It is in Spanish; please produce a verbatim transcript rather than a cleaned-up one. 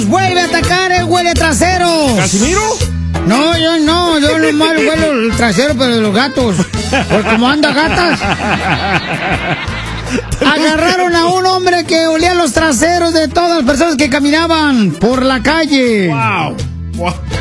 los vuelve a atacar el huele trasero. ¿Casimiro? No, yo no, yo nomás huelo el trasero, pero de los gatos. Porque como anda gatas. Agarraron a un hombre que olía los traseros de todas las personas que caminaban por la calle. Wow. Wow.